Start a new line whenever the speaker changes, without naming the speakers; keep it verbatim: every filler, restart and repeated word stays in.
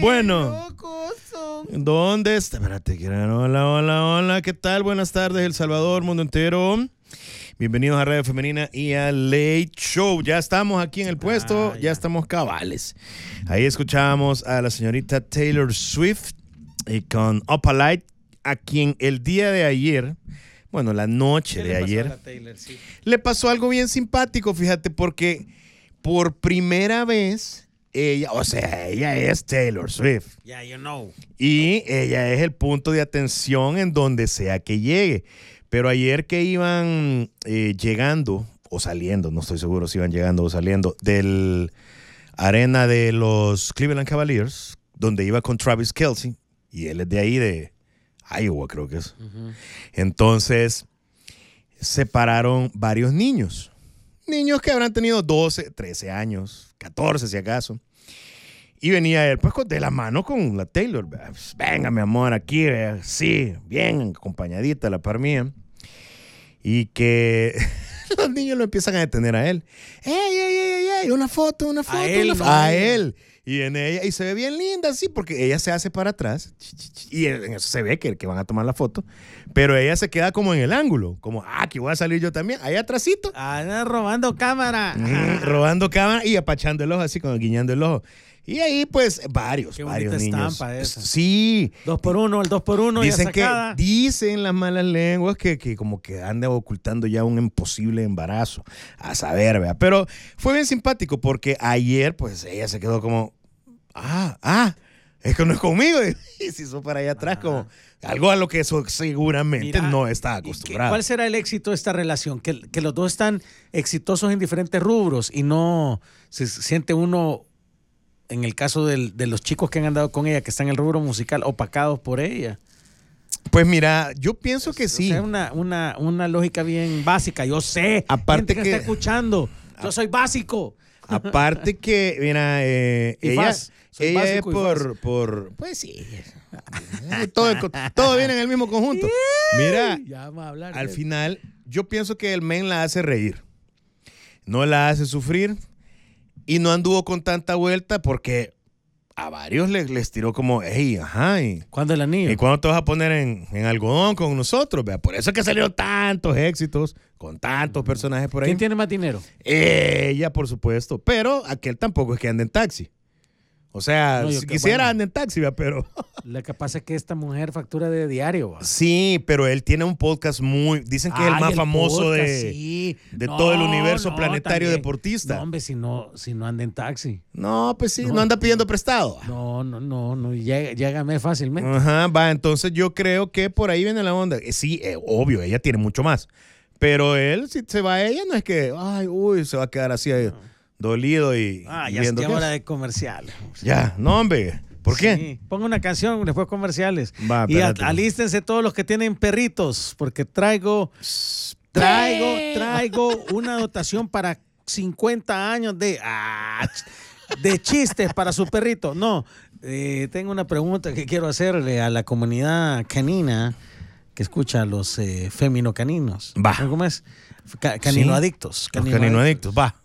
Bueno, ¿dónde está? Espérate, que era- hola, hola, hola, ¿qué tal? Buenas tardes, El Salvador, mundo entero. Bienvenidos a Radio Femenina y a Late Show. Ya estamos aquí en el puesto,
Ah,
ya.
ya.
ya estamos cabales. Ahí escuchábamos a la señorita Taylor Swift y con Up a Light, a quien el día de ayer, bueno, la noche
¿Qué
de
le pasó
ayer,
a la Taylor? Sí.
le pasó algo bien simpático, fíjate, porque por primera vez ella, o sea, ella es Taylor Swift.
Yeah, you know.
Y ella es el punto de atención en donde sea que llegue. Pero ayer que iban eh, llegando o saliendo, no estoy seguro si iban llegando o saliendo, del arena de los Cleveland Cavaliers, donde iba con Travis Kelce, y él es de ahí, de Iowa creo que es.
Uh-huh.
Entonces, se pararon varios niños. Niños que habrán tenido doce, trece años, catorce si acaso. Y venía él, pues, de la mano con la Taylor. Venga, mi amor, aquí, vea. Sí, bien, acompañadita la par mía. Y que los niños lo empiezan a detener a él. ¡Ey, ey, ey, ey! Una foto, una foto,
él,
una foto.
no
A
a ella.
él. Y en ella, y se ve bien linda, sí, porque ella se hace para atrás. Y en eso se ve que, que van a tomar la foto. Pero ella se queda como en el ángulo. Como, ah, aquí voy a salir yo también. Ahí atrásito.
Anda robando cámara.
Mm, robando cámara y apachando el ojo, así como guiñando el ojo. Y ahí, pues, varios,
Qué
varios
bonita
niños.
estampa esa.
Sí.
Dos por uno, el dos por uno
Dicen
ya
que,
sacada.
dicen las malas lenguas que, que como que anda ocultando ya un imposible embarazo. A saber, ¿verdad? Pero fue bien simpático porque ayer, pues, ella se quedó como, ah, ah, es que no es conmigo. Y se hizo para allá atrás,
Ajá.
como algo a lo que eso seguramente
Mira,
no está
¿y qué-
acostumbrado.
¿Cuál será el éxito de esta relación? Que, que los dos están exitosos en diferentes rubros y no se siente uno, en el caso del- de los chicos que han andado con ella, que están en el rubro musical, opacados por ella.
Pues mira, yo pienso que
O
sí.
sea, una, una, una lógica bien básica. Yo sé,
Aparte
gente que,
que-
está escuchando. Yo soy básico.
Aparte que, mira, eh,
Y
ella,
faz. Soy
ella es
básico y
por, por, pues sí, todo, todo viene en el mismo conjunto. Mira,
Ya vamos a hablar
al
de-
final, yo pienso que el men la hace reír, no la hace sufrir y no anduvo con tanta vuelta porque a varios les, les tiró como, hey, ajá, y,
¿Cuándo el anillo?
¿y cuándo te vas a poner en, en algodón con nosotros? Vea, por eso es que salieron tantos éxitos con tantos personajes por ahí.
¿Quién tiene más dinero?
Ella, por supuesto, pero aquel tampoco es que ande en taxi. O sea,
No, yo
si
que-
quisiera
bueno.
ande en taxi, ¿verdad? Pero
Lo que pasa es que esta mujer factura de diario. ¿va?
sí, pero él tiene un podcast muy, dicen que es el
Ay,
más famoso
podcast,
de,
sí.
de
No,
todo el universo
no,
planetario
también.
deportista.
No, hombre, si no, si no anda en taxi.
No, pues sí, no,
No.
anda pidiendo prestado.
No, no, no, no llega, llégame fácilmente.
Ajá, va, entonces yo creo que por ahí viene la onda. Eh, Sí, eh, obvio, ella tiene mucho más. Pero él, si se va a ella, no es que, ay, uy, se va a quedar así eh, dolido y
Ah, ya
viendo
es
qué
hora
es.
de comerciales.
Ya, no, hombre. ¿Por qué?
Sí, ponga una canción, después comerciales.
Va,
y a-
espérate.
alístense todos los que tienen perritos, porque traigo, traigo, traigo una dotación para cincuenta años de, ah, ch- de chistes para su perrito. No, eh, tengo una pregunta que quiero hacerle a la comunidad canina que escucha a los eh, feminocaninos.
Va.
¿Cómo es? Ca- caninoadictos.
Los caninoadictos, va.